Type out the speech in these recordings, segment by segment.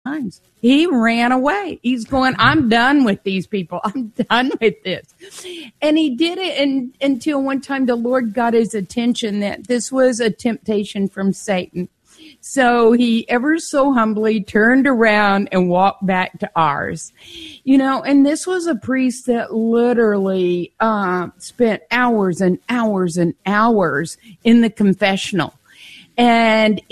times. He ran away. He's going, I'm done with these people. I'm done with this. And he did it until one time the Lord got his attention that this was a temptation from Satan. So he ever so humbly turned around and walked back to Ars. And this was a priest that literally spent hours and hours and hours in the confessional. And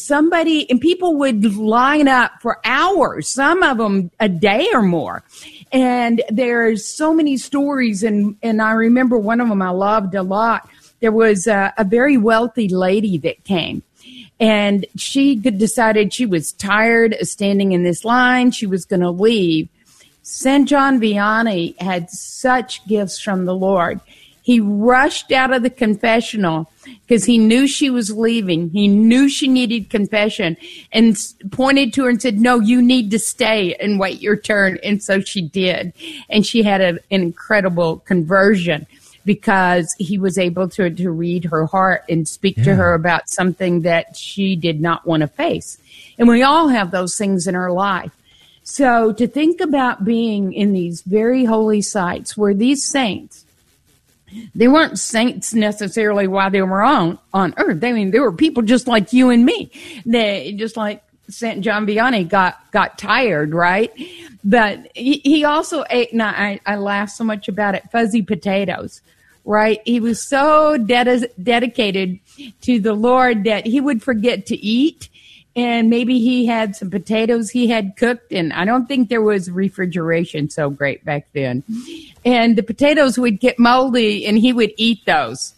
people would line up for hours, some of them a day or more. And there's so many stories. And I remember one of them I loved a lot. There was a very wealthy lady that came. And she decided she was tired of standing in this line. She was going to leave. St. John Vianney had such gifts from the Lord. He rushed out of the confessional because he knew she was leaving. He knew she needed confession and pointed to her and said, no, you need to stay and wait your turn. And so she did. And she had an incredible conversion, because he was able to read her heart and speak to her about something that she did not want to face. And we all have those things in our life. So to think about being in these very holy sites where these saints, they weren't saints necessarily while they were on earth. I mean, they were people just like you and me. They just like St. John Vianney got tired, right? But he also ate, and I laugh so much about it, fuzzy potatoes, right? He was so dedicated to the Lord that he would forget to eat. And maybe he had some potatoes he had cooked, and I don't think there was refrigeration so great back then. And the potatoes would get moldy, and he would eat those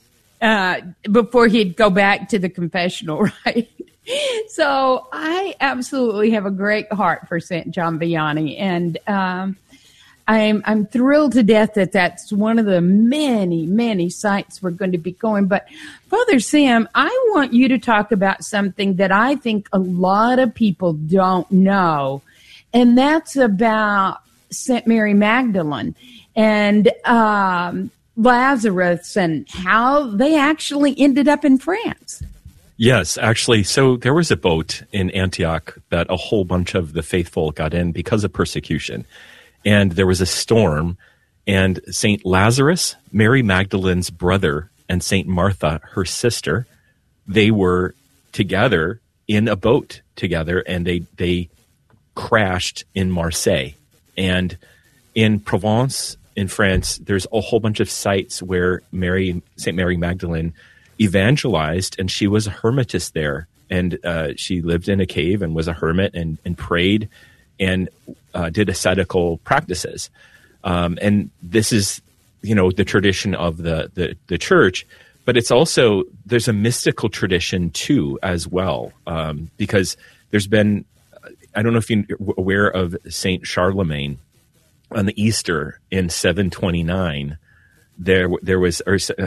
before he'd go back to the confessional, right? So I absolutely have a great heart for St. John Vianney, and I'm thrilled to death that that's one of the many, many sites we're going to be going. But Father Sam, I want you to talk about something that I think a lot of people don't know, and that's about St. Mary Magdalene and Lazarus and how they actually ended up in France. Yes, actually. So there was a boat in Antioch that a whole bunch of the faithful got in because of persecution. And there was a storm, and St. Lazarus, Mary Magdalene's brother, and St. Martha, her sister, they were together in a boat together, and they crashed in Marseille. And in Provence, in France, there's a whole bunch of sites where St. Mary Magdalene evangelized, and she was a hermitess there. And she lived in a cave and was a hermit and prayed and did ascetical practices. And this is, the tradition of the church, but it's also, there's a mystical tradition too, as well. Because there's been, I don't know if you're aware of Saint Charlemagne on the Easter in 729, there was,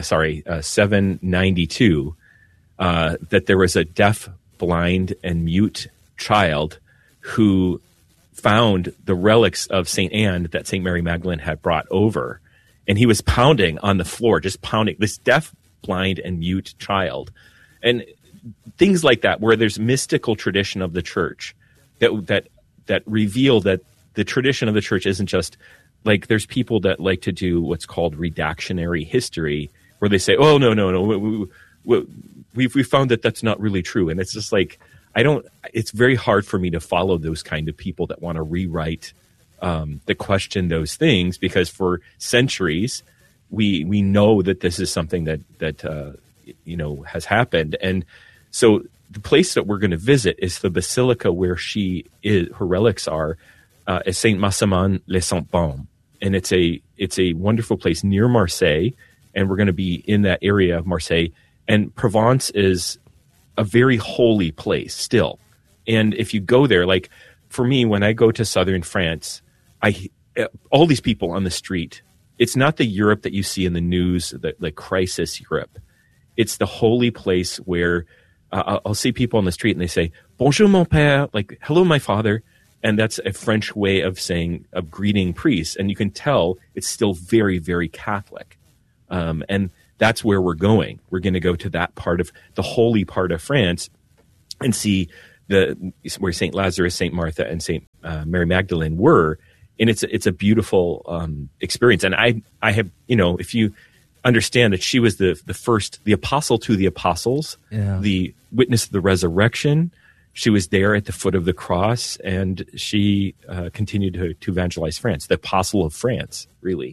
792, that there was a deaf, blind, and mute child who found the relics of St. Anne that St. Mary Magdalene had brought over. And he was pounding on the floor, just pounding, this deaf, blind, and mute child. And things like that, where there's mystical tradition of the church that reveal that the tradition of the church isn't just like, there's people that like to do what's called redactionary history, where they say, oh, no, we found that that's not really true. And it's just like, it's very hard for me to follow those kind of people that want to rewrite, that question those things, because for centuries, we know that this is something that has happened. And so the place that we're going to visit is the basilica where her relics are, at Saint Maximin les Saints-Baumes. And it's a wonderful place near Marseille. And we're going to be in that area of Marseille. And Provence is a very holy place still. And if you go there, like for me, when I go to southern France, all these people on the street, it's not the Europe that you see in the news, the crisis Europe. It's the holy place where I'll see people on the street and they say, bonjour mon père, like, hello my father. And that's a French way of greeting priests. And you can tell it's still very, very Catholic. And that's where we're going. We're going to go to that part of the holy part of France and see where Saint Lazarus, Saint Martha, and Saint Mary Magdalene were, and it's a beautiful experience. And I have, if you understand that she was the first, the apostle to the apostles, the witness of the resurrection. She was there at the foot of the cross, and she continued to evangelize France, the apostle of France, really.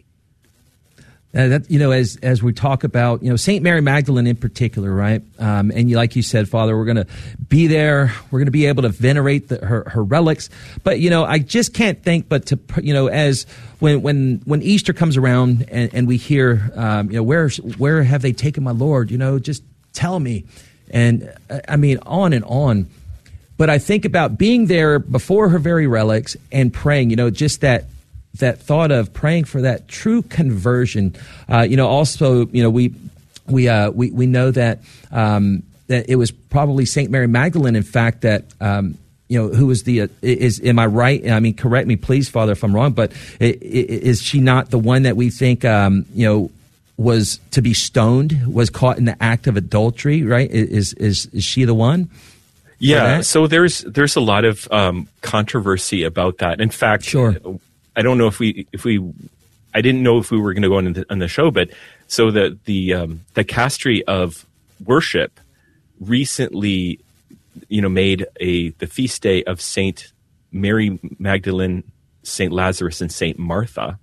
As we talk about, Saint Mary Magdalene in particular, right? And like you said, Father, we're going to be there. We're going to be able to venerate her relics. But I just can't think but to as when Easter comes around and we hear where have they taken my Lord? Just tell me. And I mean on and on. But I think about being there before her very relics and praying. Just that thought of praying for that true conversion. Also, we know that that it was probably Saint Mary Magdalene, in fact, that who was am I right? I mean, correct me, please, Father, if I'm wrong. But is she not the one that we think was to be stoned, was caught in the act of adultery? Right? Is she the one? Yeah. So there's a lot of controversy about that. In fact, sure. I don't know if I didn't know if we were going to go on the show, but so the dicastery of worship recently, made the feast day of Saint Mary Magdalene, Saint Lazarus, and Saint Martha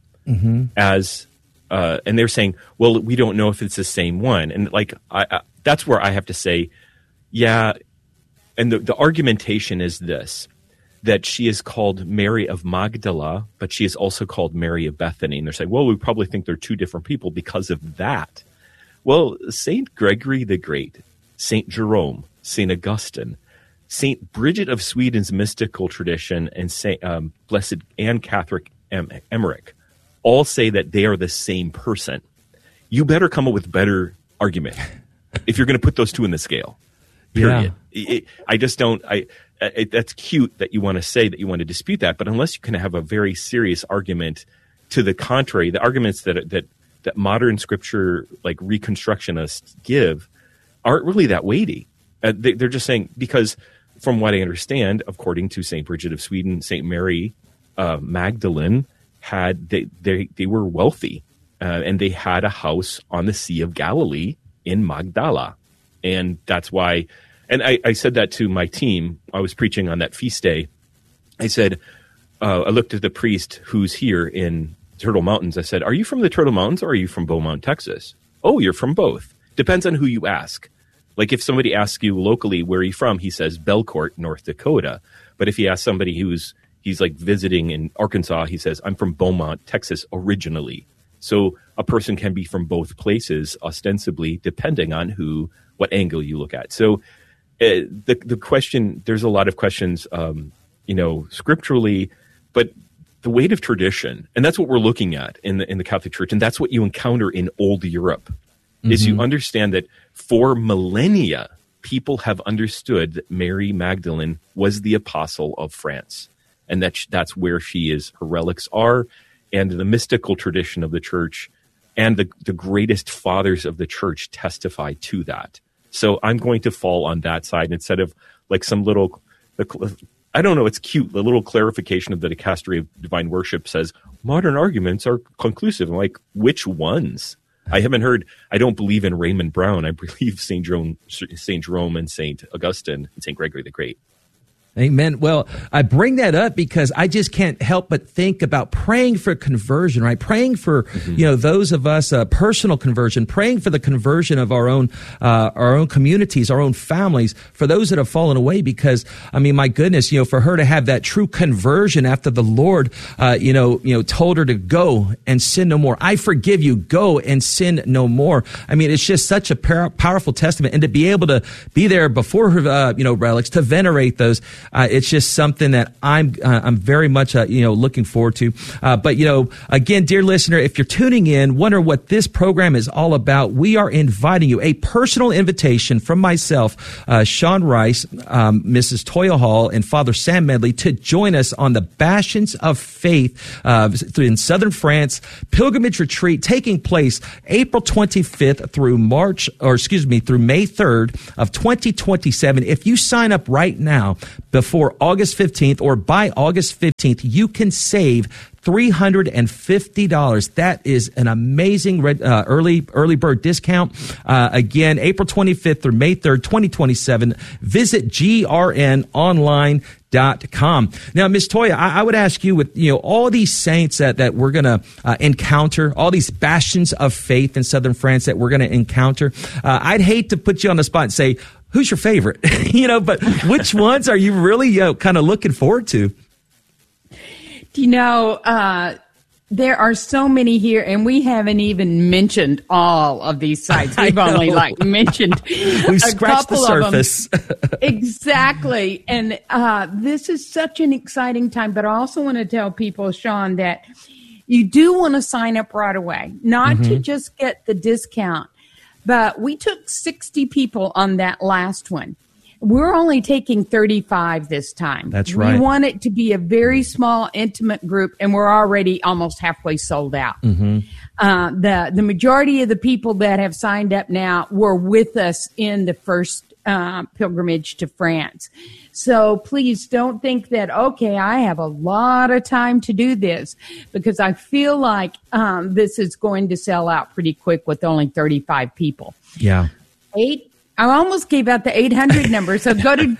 as, and they're saying, well, we don't know if it's the same one, and that's where I have to say, yeah, and the argumentation is this. That she is called Mary of Magdala, but she is also called Mary of Bethany. And they're saying, well, we probably think they're two different people because of that. Well, St. Gregory the Great, St. Jerome, St. Augustine, St. Bridget of Sweden's mystical tradition, and St. Blessed Anne Catherine Emmerich all say that they are the same person. You better come up with better argument if you're going to put those two in the scale. Period. Yeah. I just don't... that's cute that you want to say that you want to dispute that, but unless you can have a very serious argument to the contrary, the arguments that modern scripture, like reconstructionists, give aren't really that weighty. They're just saying, because from what I understand, according to St. Bridget of Sweden, St. Mary Magdalene they were wealthy, and they had a house on the Sea of Galilee in Magdala, and that's why. And I said that to my team. I was preaching on that feast day. I said, I looked at the priest who's here in Turtle Mountains. I said, are you from the Turtle Mountains or are you from Beaumont, Texas? Oh, you're from both. Depends on who you ask. Like if somebody asks you locally, where are you from? He says Belcourt, North Dakota. But if you ask somebody he's like visiting in Arkansas, he says, I'm from Beaumont, Texas originally. So a person can be from both places, ostensibly, depending on what angle you look at. So the question, there's a lot of questions, scripturally, but the weight of tradition, and that's what we're looking at in the Catholic Church, and that's what you encounter in old Europe, is you understand that for millennia, people have understood that Mary Magdalene was the apostle of France, and that's where she is, her relics are, and the mystical tradition of the Church and the greatest fathers of the Church testify to that. So I'm going to fall on that side instead of like some little, I don't know, it's cute. The little clarification of the Dicastery of Divine Worship says modern arguments are conclusive. I'm like, which ones? I haven't heard. I don't believe in Raymond Brown. I believe St. Jerome and St. Augustine and St. Gregory the Great. Amen. Well, I bring that up because I just can't help but think about praying for conversion, right? Praying for, those of us, personal conversion, praying for the conversion of our own communities, our own families, for those that have fallen away, because, I mean, my goodness, for her to have that true conversion after the Lord, told her to go and sin no more. I forgive you. Go and sin no more. I mean, it's just such a powerful testament, and to be able to be there before her, relics, to venerate those. It's just something that I'm very much looking forward to. But again, dear listener, if you're tuning in, wonder what this program is all about, we are inviting you, a personal invitation from myself, Sean Rice, Mrs. Toya Hall, and Father Sam Medley to join us on the Bastions of Faith in southern France pilgrimage retreat taking place April 25th through May 3rd of 2027. If you sign up right now before August 15th or by August 15th, you can save $350. That is an amazing early bird discount. Again, April 25th through May 3rd, 2027. Visit grnonline.com. Now, Ms. Toya, I would ask you, with all these saints that we're going to encounter, all these bastions of faith in southern France that we're going to encounter, I'd hate to put you on the spot and say, who's your favorite? But which ones are you really kind of looking forward to? There are so many here, and we haven't even mentioned all of these sites. We've only mentioned We've scratched the surface. Exactly. And this is such an exciting time. But I also want to tell people, Sean, that you do want to sign up right away, not to just get the discount. But we took 60 people on that last one. We're only taking 35 this time. That's right. We want it to be a very small, intimate group, and we're already almost halfway sold out. The majority of the people that have signed up now were with us in the first pilgrimage to France. So please don't think that, okay, I have a lot of time to do this, because I feel like this is going to sell out pretty quick with only 35 people. Yeah. I almost gave out the 800 number, so go to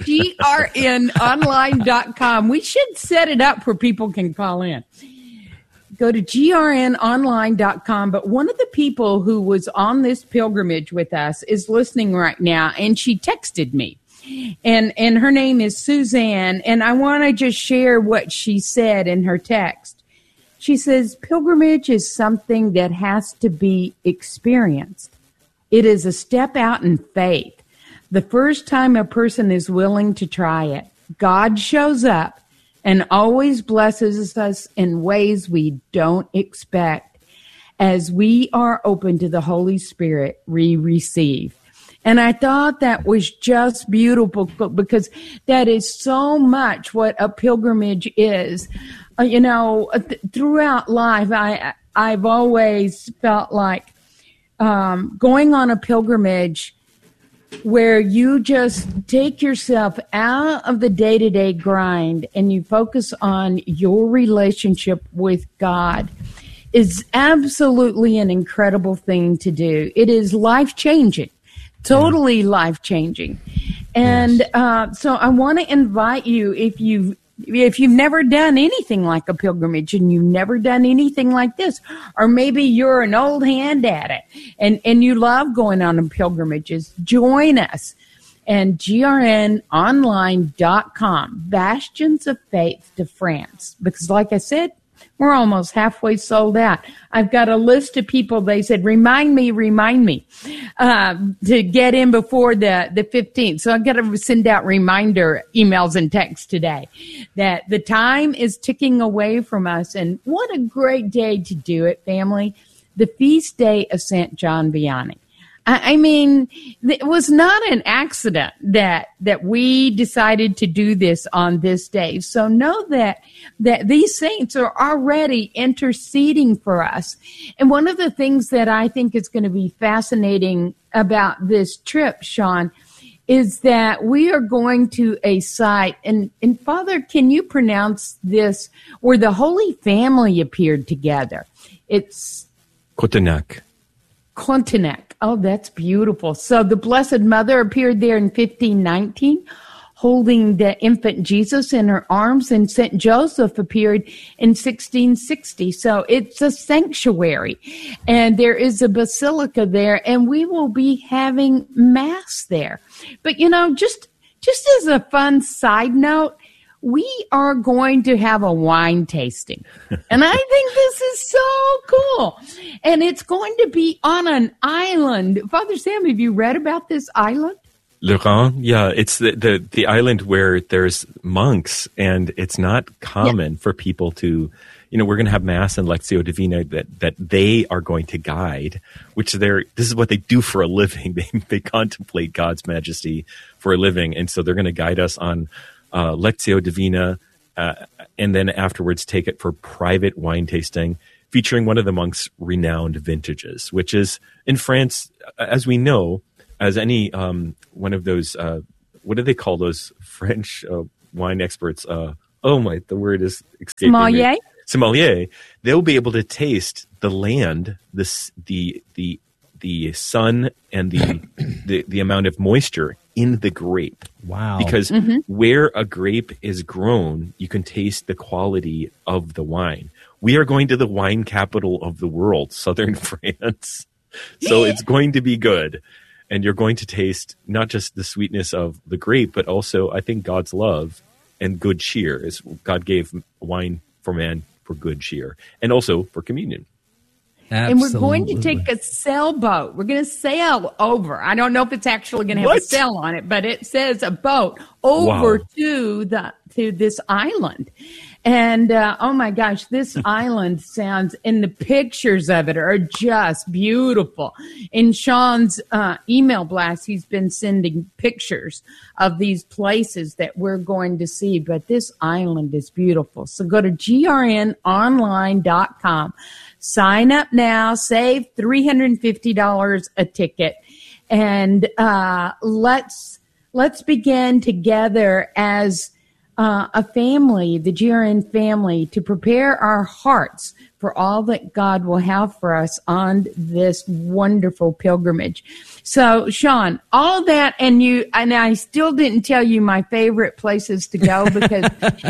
grnonline.com. We should set it up where people can call in. Go to grnonline.com. But one of the people who was on this pilgrimage with us is listening right now, and she texted me. And her name is Suzanne, and I want to just share what she said in her text. She says, pilgrimage is something that has to be experienced. It is a step out in faith. The first time a person is willing to try it, God shows up and always blesses us in ways we don't expect. As we are open to the Holy Spirit, we receive. And I thought that was just beautiful, because that is so much what a pilgrimage is. Throughout life, I've always felt like going on a pilgrimage where you just take yourself out of the day-to-day grind and you focus on your relationship with God is absolutely an incredible thing to do. It is life-changing, totally life-changing. And so I want to invite you, if you've never done anything like a pilgrimage and you've never done anything like this, or maybe you're an old hand at it and you love going on pilgrimages, join us. And grnonline.com, Bastions of Faith to France. Because like I said, we're almost halfway sold out. I've got a list of people, they said, remind me, to get in before the 15th. So I've got to send out reminder emails and texts today that the time is ticking away from us. And what a great day to do it, family. The feast day of St. John Vianney. I mean, it was not an accident that we decided to do this on this day. So know that these saints are already interceding for us. And one of the things that I think is going to be fascinating about this trip, Sean, is that we are going to a site, and Father, can you pronounce this, where the Holy Family appeared together? It's Cotonac. Oh, that's beautiful. So the Blessed Mother appeared there in 1519, holding the infant Jesus in her arms, and St. Joseph appeared in 1660. So it's a sanctuary, and there is a basilica there, and we will be having Mass there. But, just as a fun side note, we are going to have a wine tasting. And I think this is so cool. And it's going to be on an island. Father Sam, have you read about this island? Le Rhin, yeah, it's the island where there's monks, and it's not common for people to, we're going to have Mass and Lectio Divina that they are going to guide, this is what they do for a living. They contemplate God's majesty for a living, and so they're going to guide us on Lectio Divina, and then afterwards take it for private wine tasting, featuring one of the monks' renowned vintages, which is in France, as we know, as any one of those, what do they call those French wine experts? The word is escaping me. Sommelier. They'll be able to taste the land, the sun, and the amount of moisture in the grape. Wow! Because where a grape is grown, you can taste the quality of the wine. We are going to the wine capital of the world, southern France, so it's going to be good. And you're going to taste not just the sweetness of the grape, but also, I think, God's love and good cheer. God gave wine for man for good cheer, and also for communion. Absolutely. And we're going to take a sailboat. We're going to sail over. I don't know if it's actually going to have a sail on it, but it says a boat over to this island. And oh my gosh, this island sounds, and the pictures of it are just beautiful. In Sean's email blast, he's been sending pictures of these places that we're going to see, but this island is beautiful. So go to grnonline.com, sign up now, save $350 a ticket, and let's begin together as a family, the GRN family, to prepare our hearts for all that God will have for us on this wonderful pilgrimage. So, Sean, all that, and I still didn't tell you my favorite places to go, because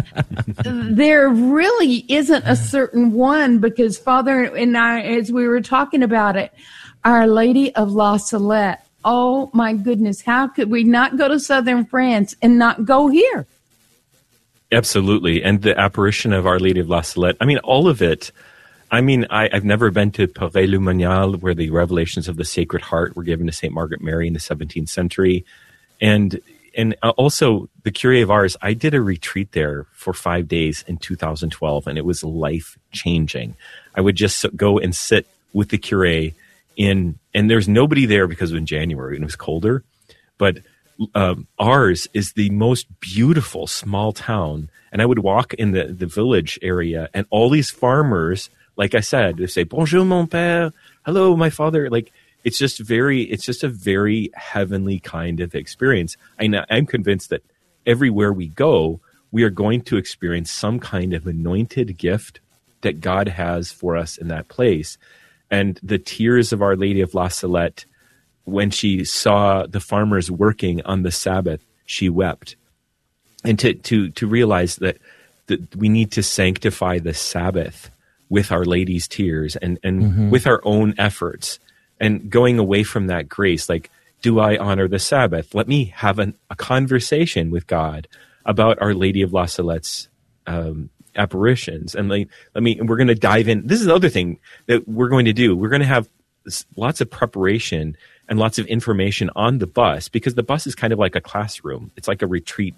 there really isn't a certain one, because Father and I, as we were talking about it, Our Lady of La Salette, oh my goodness, how could we not go to southern France and not go here? Absolutely. And the apparition of Our Lady of La Salette, all of it. I've never been to Paray-le-Monial, where the revelations of the Sacred Heart were given to St. Margaret Mary in the 17th century. And also the Curé of Ars, I did a retreat there for 5 days in 2012, and it was life-changing. I would just go and sit with the Curé and there's nobody there because it was in January and it was colder, but Ars is the most beautiful small town, and I would walk in the village area, and all these farmers, like I said, they say "Bonjour, mon père," "Hello, my father." Like it's just a very heavenly kind of experience. I'm convinced that everywhere we go, we are going to experience some kind of anointed gift that God has for us in that place. And the tears of Our Lady of La Salette, when she saw the farmers working on the Sabbath, she wept. And to realize that we need to sanctify the Sabbath with Our Lady's tears and with our own efforts, and going away from that grace, like, do I honor the Sabbath? Let me have a conversation with God about Our Lady of La Salette's apparitions. And we're going to dive in. This is the other thing that we're going to do. We're going to have lots of preparation and lots of information on the bus, because the bus is kind of like a classroom. It's like a retreat,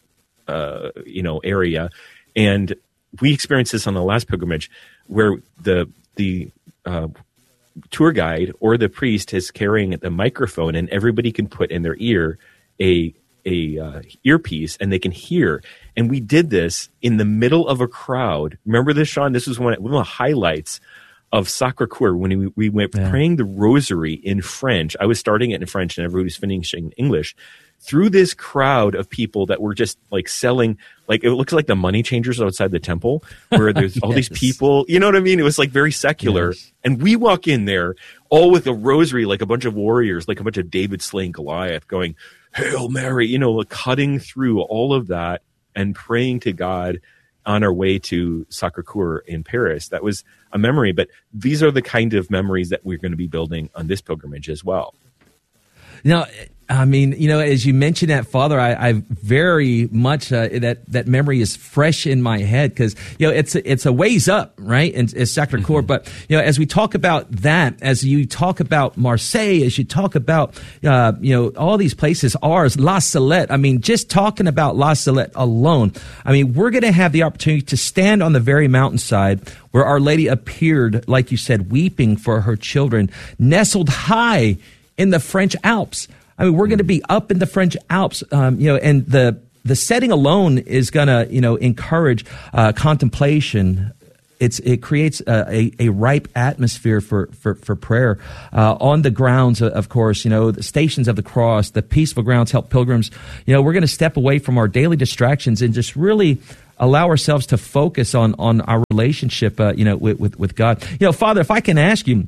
area. And we experienced this on the last pilgrimage, where the tour guide or the priest is carrying the microphone, and everybody can put in their ear a earpiece, and they can hear. And we did this in the middle of a crowd. Remember this, Sean? This was one of the highlights of Sacré-Cœur, when we went praying the rosary in French. I was starting it in French, and everybody was finishing English, through this crowd of people that were just like selling, like it looks like the money changers outside the temple, where there's all these people, you know what I mean? It was like very secular. Yes. And we walk in there all with a rosary, like a bunch of warriors, like a bunch of David slaying Goliath, going, "Hail Mary," like cutting through all of that and praying to God on our way to Sacré-Cœur in Paris. That was a memory, but these are the kind of memories that we're going to be building on this pilgrimage as well. Now, I mean, as you mentioned that, Father, I very much that memory is fresh in my head because it's a ways up, right? And it's Sacré Coeur, but as we talk about that, as you talk about Marseille, as you talk about all these places, ours, La Salette. I mean, just talking about La Salette alone, I mean, we're going to have the opportunity to stand on the very mountainside where Our Lady appeared, like you said, weeping for her children, nestled high in the French Alps. I mean, we're going to be up in the French Alps, and the setting alone is going to, encourage contemplation. It creates a ripe atmosphere for prayer on the grounds, of course. The Stations of the Cross, the peaceful grounds help pilgrims. We're going to step away from our daily distractions and just really allow ourselves to focus on our relationship, with God. Father, if I can ask you,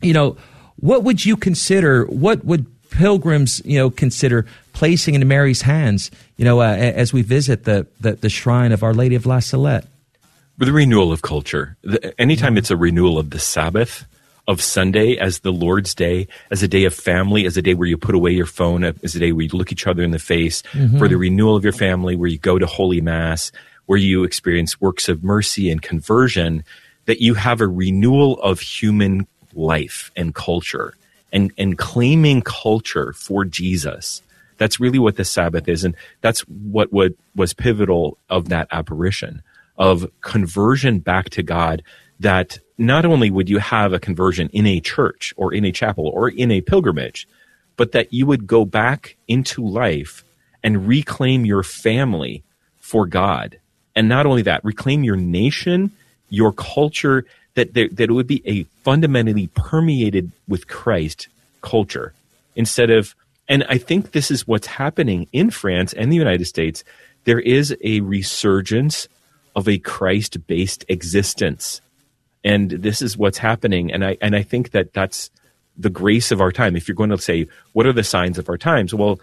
what would you consider? What would pilgrims, consider placing into Mary's hands, as we visit the shrine of Our Lady of La Salette? The renewal of culture. Anytime it's a renewal of the Sabbath, of Sunday as the Lord's Day, as a day of family, as a day where you put away your phone, as a day where you look each other in the face, for the renewal of your family, where you go to Holy Mass, where you experience works of mercy and conversion, that you have a renewal of human life and culture. And claiming culture for Jesus. That's really what the Sabbath is. And that's what was pivotal of that apparition, of conversion back to God, that not only would you have a conversion in a church or in a chapel or in a pilgrimage, but that you would go back into life and reclaim your family for God. And not only that, reclaim your nation, your culture, that it would be a fundamentally permeated with Christ culture instead of, and I think this is what's happening in France and the United States. There is a resurgence of a Christ-based existence. And this is what's happening. And I think that's the grace of our time. If you're going to say, what are the signs of our times? Well,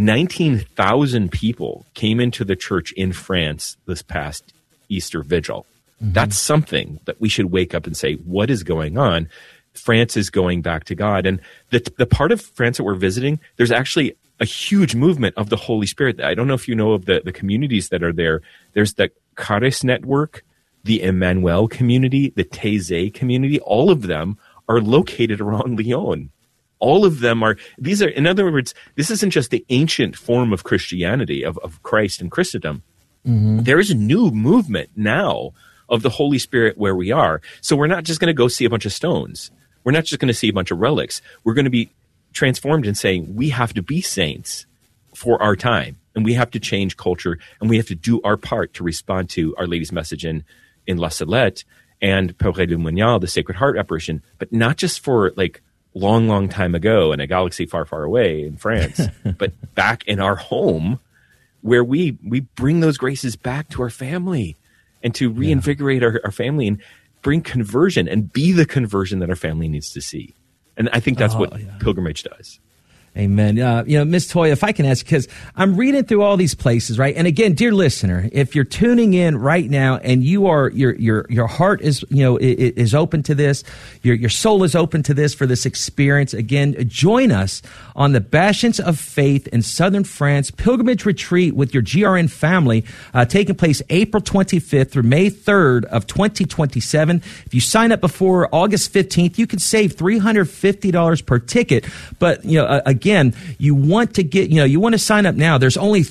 19,000 people came into the church in France this past Easter Vigil. That's something that we should wake up and say, what is going on? France is going back to God. And the part of France that we're visiting, there's actually a huge movement of the Holy Spirit. I don't know if you know of the communities that are there. There's the Caris Network, the Emmanuel community, the Taizé community. All of them are located around Lyon. All of them are, in other words, this isn't just the ancient form of Christianity, of Christ and Christendom. There is a new movement now of the Holy Spirit where we are. So we're not just going to go see a bunch of stones. We're not just going to see a bunch of relics. We're going to be transformed in saying we have to be saints for our time, and we have to change culture, and we have to do our part to respond to Our Lady's message in La Salette and Père du Monial, the Sacred Heart apparition, but not just for like long time ago in a galaxy far, far away in France, but back in our home where we bring those graces back to our family. And to reinvigorate our family and bring conversion and be the conversion that our family needs to see. And I think that's what pilgrimage does. Amen. Miss Toya, if I can ask, because I'm reading through all these places, right? And again, dear listener, if you're tuning in right now and you are your heart is is open to this, your soul is open to this for this experience. Again, join us on the Bastions of Faith in Southern France pilgrimage retreat with your GRN family, taking place April 25th through May 3rd of 2027. If you sign up before August 15th, you can save $350 per ticket. But again, you want to you want to sign up now. There's only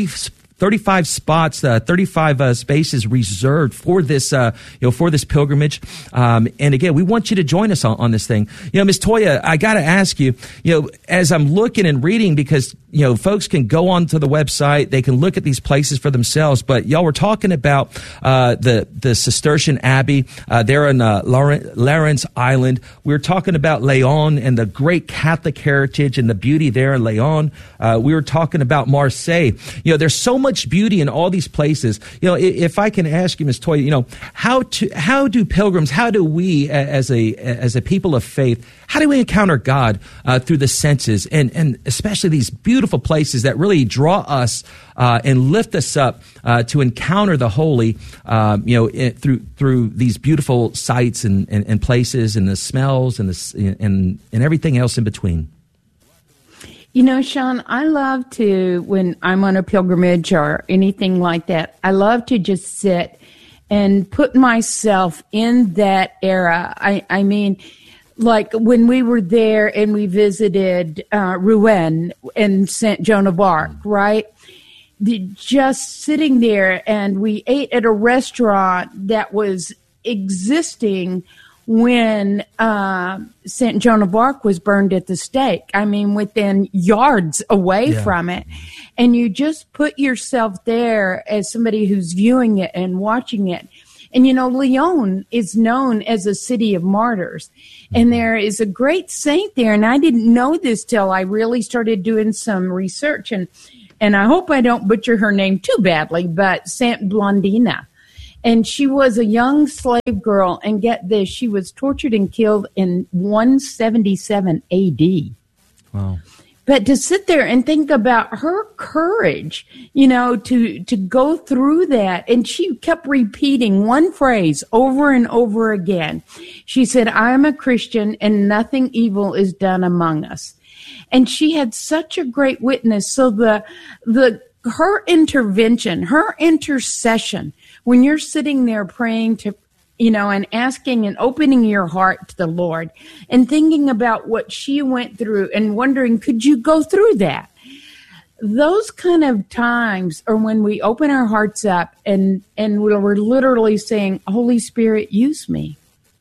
35 spots, 35 spaces reserved for this, for this pilgrimage. And again, we want you to join us on this thing. Ms. Toya, I got to ask you, as I'm looking and reading, because, folks can go onto the website, they can look at these places for themselves, but y'all were talking about, the Cistercian Abbey, there in, Lawrence Island. We were talking about Lyon and the great Catholic heritage and the beauty there in Lyon. We were talking about Marseille. There's so much beauty in all these places. If I can ask you, Ms. Toya, how do pilgrims, how do we as a people of faith, how do we encounter God through the senses, and especially these beautiful places that really draw us and lift us up to encounter the holy, through these beautiful sights and places and the smells and everything else in between? You know, Sean, I love to, when I'm on a pilgrimage or anything like that, I love to just sit and put myself in that era. I mean, like when we were there and we visited Rouen and St. Joan of Arc, right? Just sitting there, and we ate at a restaurant that was existing when St. Joan of Arc was burned at the stake. I mean, within yards away from it. And you just put yourself there as somebody who's viewing it and watching it. And, you know, Lyon is known as a city of martyrs. And there is a great saint there. And I didn't know this till I really started doing some research. And I hope I don't butcher her name too badly, but Saint Blandina. And she was a young slave girl. And get this, she was tortured and killed in 177 A.D. Wow. But to sit there and think about her courage, you know, to go through that. And she kept repeating one phrase over and over again. She said, I am a Christian and nothing evil is done among us. And she had such a great witness. So her intervention, her intercession, when you're sitting there praying to, you know, and asking and opening your heart to the Lord and thinking about what she went through and wondering, could you go through that? Those kind of times are when we open our hearts up and we're literally saying, Holy Spirit, use me.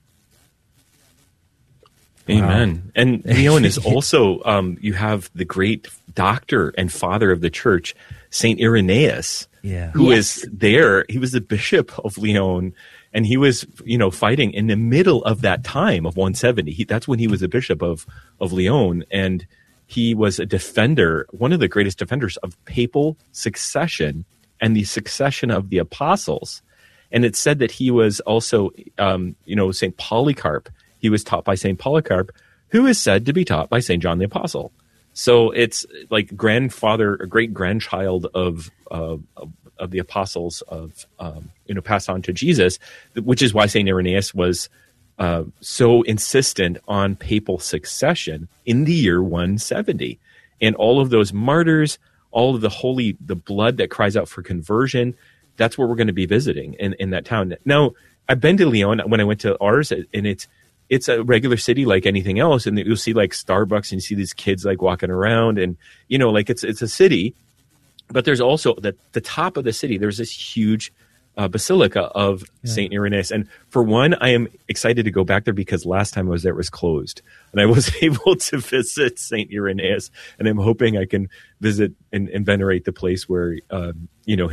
Amen. Wow. And Lyon is also, you have the great doctor and father of the church, Saint Irenaeus, who is there. He was the bishop of Lyon, and he was, you know, fighting in the middle of that time of 170. That's when he was a bishop of Lyon, and he was a defender, one of the greatest defenders of papal succession and the succession of the apostles. And it's said that he was also, you know, St. Polycarp. He was taught by St. Polycarp, who is said to be taught by St. John the Apostle. So it's like grandfather or great grandchild of the apostles of, you know, passed on to Jesus, which is why St. Irenaeus was so insistent on papal succession in the year 170. And all of those martyrs, all of the blood that cries out for conversion, that's where we're going to be visiting in that town. Now, I've been to Lyon when I went to Ars, and it's a regular city like anything else, and you'll see like Starbucks and you see these kids like walking around, and you know, like it's a city. But there's also the top of the city, there's this huge basilica of St. Irenaeus. And for one, I am excited to go back there because last time I was there, it was closed. And I was able to visit St. Irenaeus, and I'm hoping I can visit and venerate the place where, you know,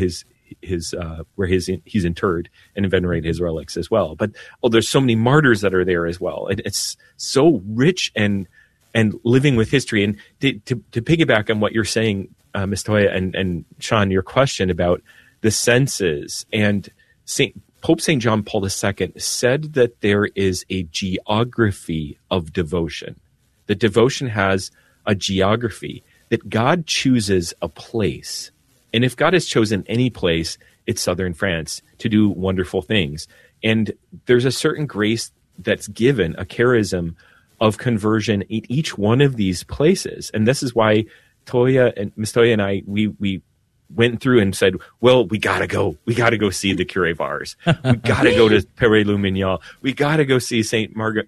he's interred, and venerate his relics as well. But there's so many martyrs that are there as well, and it's so rich and living with history. And to piggyback on what you're saying, Ms. Toya and Sean, your question about the senses, and Pope St. John Paul II said that there is a geography of devotion. That devotion has a geography, that God chooses a place. And if God has chosen any place, it's southern France to do wonderful things. And there's a certain grace that's given, a charism of conversion in each one of these places. And this is why Ms. Toya and I, we went through and said, well, we got to go see the Curé of Ars. We got to go to Paray-le-Mignon. We got to go see Saint Mary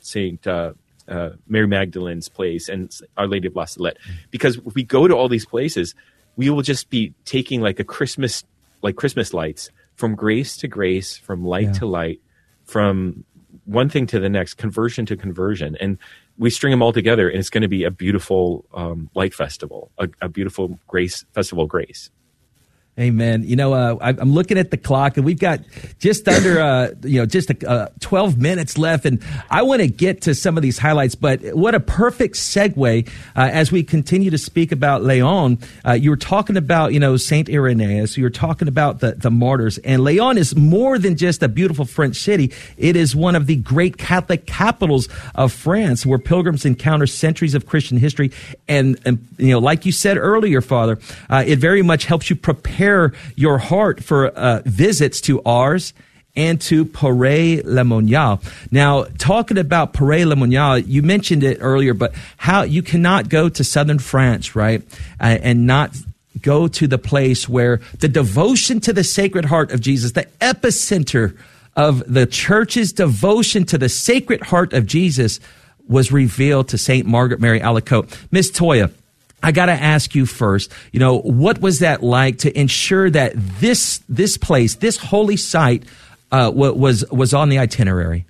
Magdalene's place and Our Lady of La Salette. Because if we go to all these places, we will just be taking like Christmas lights from grace to grace, from light to light, from one thing to the next, conversion to conversion. And we string them all together, and it's going to be a beautiful light festival, a beautiful festival of grace. Amen. You know, I'm looking at the clock, and we've got just under, 12 minutes left, and I want to get to some of these highlights. But what a perfect segue as we continue to speak about Lyon. You were talking about, Saint Irenaeus. You were talking about the martyrs, and Lyon is more than just a beautiful French city. It is one of the great Catholic capitals of France, where pilgrims encounter centuries of Christian history, and like you said earlier, Father, it very much helps you prepare your heart for visits to Ars and to Paray-le-Monial. Now, talking about Paray-le-Monial, you mentioned it earlier, but how you cannot go to southern France, right, and not go to the place where the devotion to the Sacred Heart of Jesus, the epicenter of the church's devotion to the Sacred Heart of Jesus, was revealed to St. Margaret Mary Alacoque. Miss Toya, I got to ask you first, what was that like to ensure that this place, this holy site, was on the itinerary?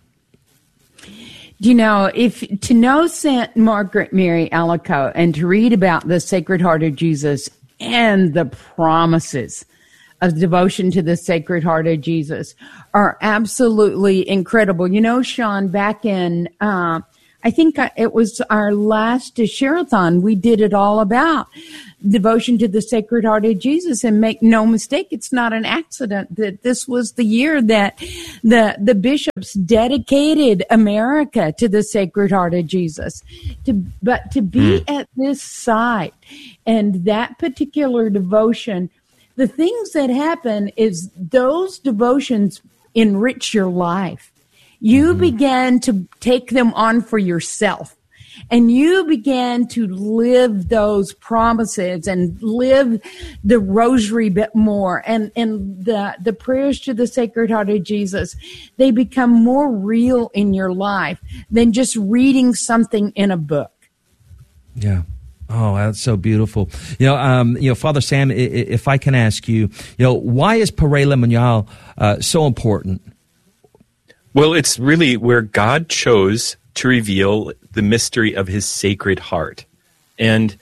If to know St. Margaret Mary Alacoque and to read about the Sacred Heart of Jesus and the promises of devotion to the Sacred Heart of Jesus are absolutely incredible. Sean, back in, I think it was our last Share-a-thon, we did it all about devotion to the Sacred Heart of Jesus. And make no mistake, it's not an accident that this was the year that the bishops dedicated America to the Sacred Heart of Jesus. But to be at this site and that particular devotion, the things that happen is those devotions enrich your life. You began to take them on for yourself, and you began to live those promises and live the rosary a bit more, and the prayers to the Sacred Heart of Jesus. They become more real in your life than just reading something in a book. Yeah. Oh, that's so beautiful. Father Sam, if I can ask you, why is Paray-le-Monial so important? Well, it's really where God chose to reveal the mystery of his Sacred Heart. And,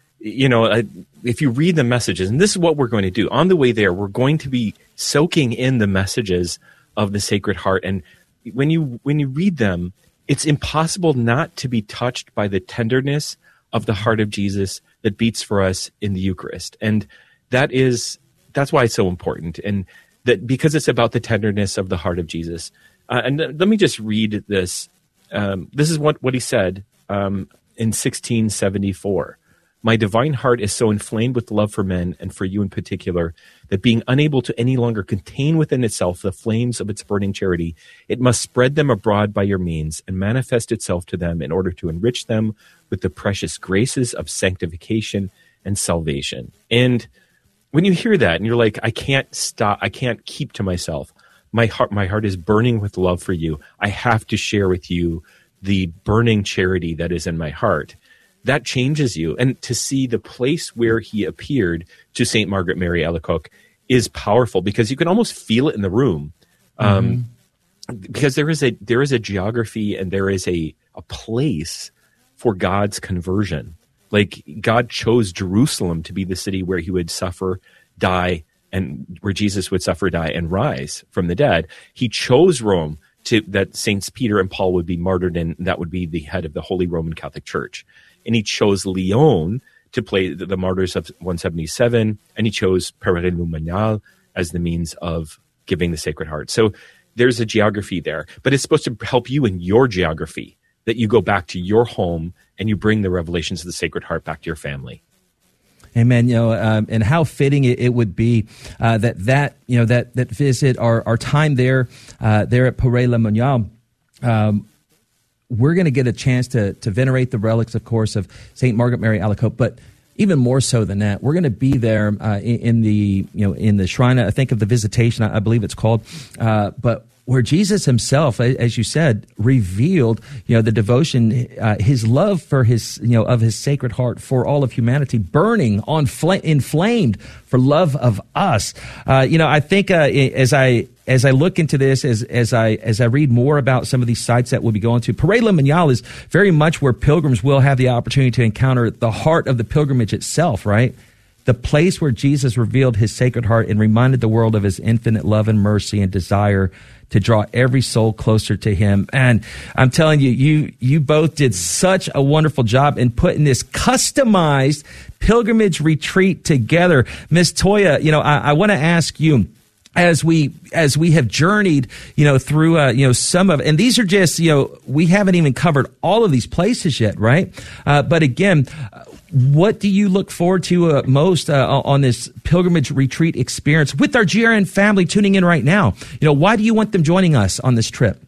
if you read the messages, and this is what we're going to do, on the way there, we're going to be soaking in the messages of the Sacred Heart. And when you read them, it's impossible not to be touched by the tenderness of the heart of Jesus that beats for us in the Eucharist. And that's why it's so important. And that because it's about the tenderness of the heart of Jesus. And let me just read this. This is what he said in 1674. My divine heart is so inflamed with love for men and for you in particular that being unable to any longer contain within itself the flames of its burning charity, it must spread them abroad by your means and manifest itself to them in order to enrich them with the precious graces of sanctification and salvation. And when you hear that and you're like, I can't stop, I can't keep to myself. My heart is burning with love for you. I have to share with you the burning charity that is in my heart. That changes you. And to see the place where he appeared to St. Margaret Mary Alacoque is powerful because you can almost feel it in the room. Because there is a geography and there is a place for God's conversion. Like God chose Jerusalem to be the city where he would suffer, die, and where Jesus would suffer, die, and rise from the dead. He chose Rome that Saints Peter and Paul would be martyred in. That would be the head of the Holy Roman Catholic Church. And he chose Lyon to play the martyrs of 177, and he chose Paray-le-Monial as the means of giving the Sacred Heart. So there's a geography there, but it's supposed to help you in your geography, that you go back to your home and you bring the revelations of the Sacred Heart back to your family. Amen. And how fitting it would be that visit, our time there at Paray-le-Monial. We're going to get a chance to venerate the relics, of course, of St. Margaret Mary Alacoque, but even more so than that, we're going to be there in the shrine. I think of the Visitation, I believe it's called, but where Jesus himself, as you said, revealed, the devotion, his love for of his Sacred Heart for all of humanity, burning inflamed for love of us. I think as I look into this, as I read more about some of these sites that we'll be going to, Paray-le-Monial is very much where pilgrims will have the opportunity to encounter the heart of the pilgrimage itself, right? The place where Jesus revealed his Sacred Heart and reminded the world of his infinite love and mercy and desire to draw every soul closer to him. And I'm telling you both did such a wonderful job in putting this customized pilgrimage retreat together. Miss Toya, I want to ask you, as we have journeyed, through, some of, and these are just, we haven't even covered all of these places yet, right? But again, what do you look forward to most on this pilgrimage retreat experience with our GRN family tuning in right now? Why do you want them joining us on this trip?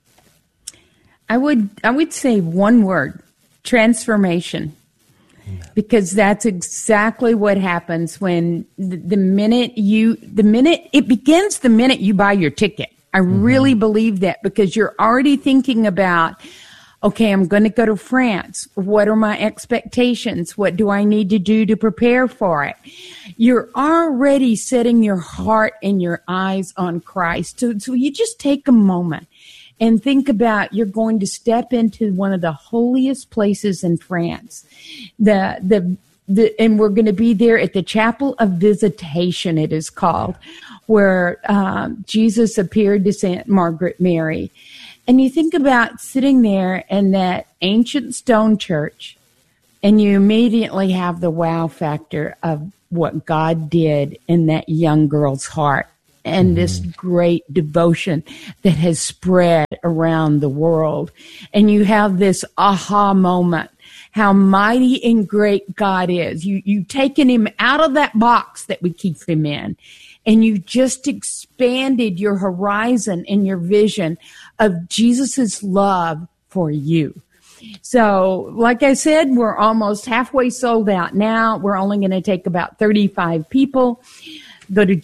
I would say one word: transformation. Because that's exactly what happens when the minute it begins the minute you buy your ticket. I really believe that, because you're already thinking about, okay, I'm going to go to France. What are my expectations? What do I need to do to prepare for it? You're already setting your heart and your eyes on Christ. So you just take a moment and think about, you're going to step into one of the holiest places in France. And we're going to be there at the Chapel of Visitation, it is called, where Jesus appeared to St. Margaret Mary. And you think about sitting there in that ancient stone church, and you immediately have the wow factor of what God did in that young girl's heart. And this great devotion that has spread around the world. And you have this aha moment, how mighty and great God is. You've taken him out of that box that we keep him in, and you just expanded your horizon and your vision of Jesus's love for you. So, like I said, we're almost halfway sold out now. We're only going to take about 35 people. Go to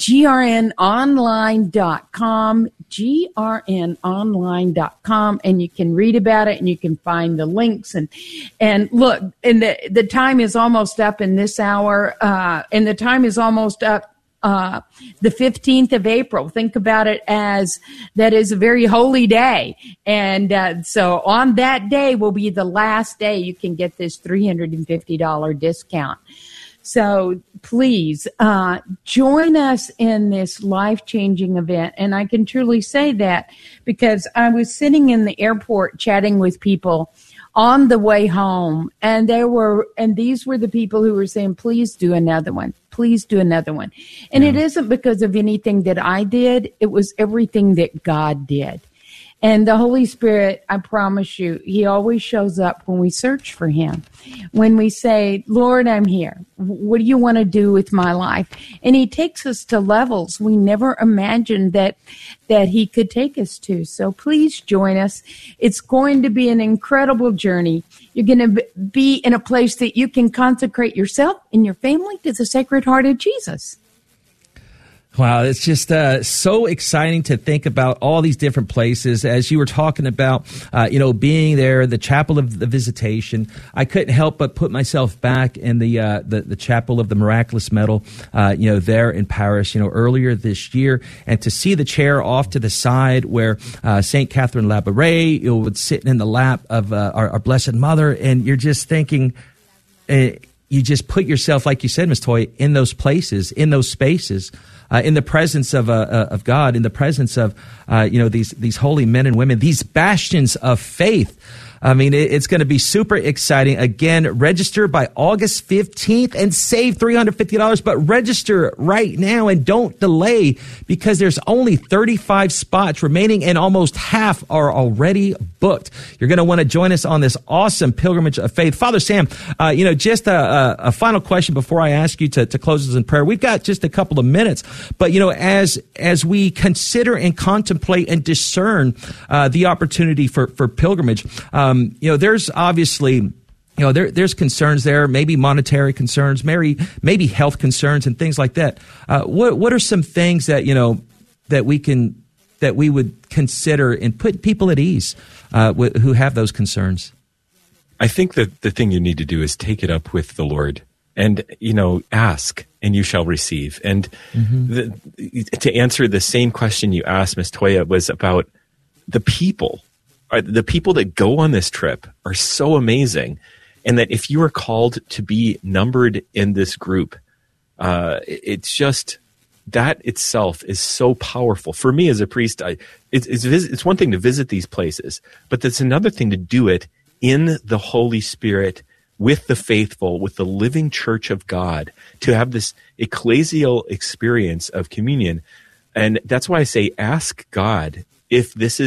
grnonline.com, grnonline.com, and you can read about it, and you can find the links. And look, and the time is almost up in this hour, and the time is almost up the 15th of April. Think about it as that is a very holy day. And so on that day will be the last day you can get this $350 discount. So please join us in this life-changing event. And I can truly say that because I was sitting in the airport chatting with people on the way home, and these were the people who were saying, please do another one. Please do another one. And It isn't because of anything that I did. It was everything that God did. And the Holy Spirit, I promise you, he always shows up when we search for him. When we say, Lord, I'm here. What do you want to do with my life? And he takes us to levels we never imagined that he could take us to. So please join us. It's going to be an incredible journey. You're going to be in a place that you can consecrate yourself and your family to the Sacred Heart of Jesus. Wow, it's just so exciting to think about all these different places. As you were talking about, being there, the Chapel of the Visitation, I couldn't help but put myself back in the Chapel of the Miraculous Medal, there in Paris, earlier this year, and to see the chair off to the side where Saint Catherine Labouré would sit in the lap of our Blessed Mother, and you're just thinking. You just put yourself, like you said, Ms. Toy, in those places, in those spaces, in the presence of God, in the presence of these holy men and women, these bastions of faith. I mean, it's going to be super exciting. Again, register by August 15th and save $350, but register right now and don't delay because there's only 35 spots remaining and almost half are already booked. You're going to want to join us on this awesome pilgrimage of faith. Father Sam, just a final question before I ask you to close us in prayer. We've got just a couple of minutes, but, as we consider and contemplate and discern the opportunity for pilgrimage, there's obviously, there's concerns there, maybe monetary concerns, maybe health concerns and things like that. What are some things that, that we would consider and put people at ease who have those concerns? I think that the thing you need to do is take it up with the Lord and, ask and you shall receive. And to answer the same question you asked, Ms. Toya, was about the people. The people that go on this trip are so amazing, and that if you are called to be numbered in this group, it's just that itself is so powerful. For me as a priest, it's one thing to visit these places, but it's another thing to do it in the Holy Spirit with the faithful, with the living church of God, to have this ecclesial experience of communion. And that's why I say ask God if this is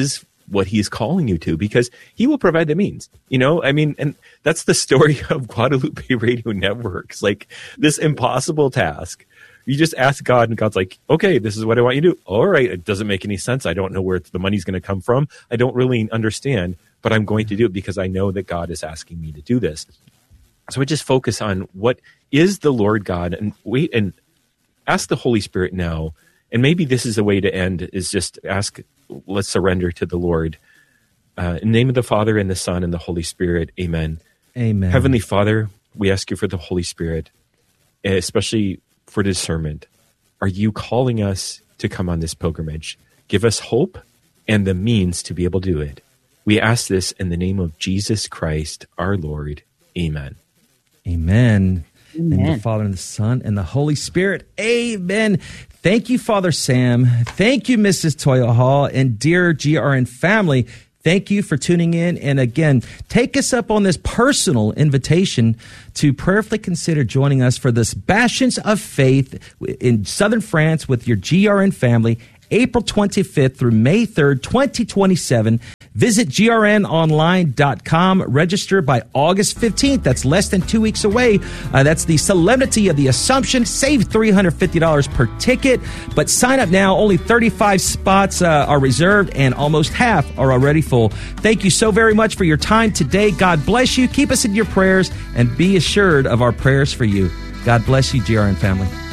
what he's calling you to, because he will provide the means, and that's the story of Guadalupe Radio Network. It's like this impossible task. You just ask God, and God's like, okay, this is what I want you to do. All right, it doesn't make any sense. I don't know where the money's going to come from. I don't really understand, but I'm going to do it because I know that God is asking me to do this. So I just focus on what is the Lord God, and wait and ask the Holy Spirit now. And maybe this is a way to end, is just ask, let's surrender to the Lord. In the name of the Father, and the Son, and the Holy Spirit, amen. Amen. Heavenly Father, we ask you for the Holy Spirit, especially for discernment. Are you calling us to come on this pilgrimage? Give us hope and the means to be able to do it. We ask this in the name of Jesus Christ, our Lord. Amen. Amen. In the name of the Father, and the Son, and the Holy Spirit. Amen. Thank you, Father Sam. Thank you, Mrs. Toya Hall, and dear GRN family. Thank you for tuning in. And again, take us up on this personal invitation to prayerfully consider joining us for this Bastions of Faith in southern France with your GRN family, April 25th through May 3rd, 2027. Visit grnonline.com. Register by August 15th. That's less than 2 weeks away. That's the Solemnity of the Assumption. Save $350 per ticket. But sign up now. Only 35 spots are reserved, and almost half are already full. Thank you so very much for your time today. God bless you. Keep us in your prayers, and be assured of our prayers for you. God bless you, GRN family.